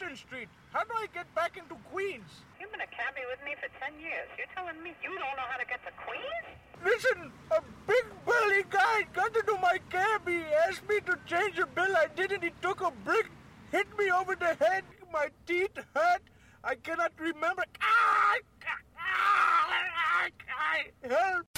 Mission Street. How do I get back into Queens? You've been a cabbie with me for 10 years. You're telling me you don't know how to get to Queens? Listen, a big burly guy got into my cab. He asked me to change a bill. I didn't. He took a brick, hit me over the head. My teeth hurt. I cannot remember. Help!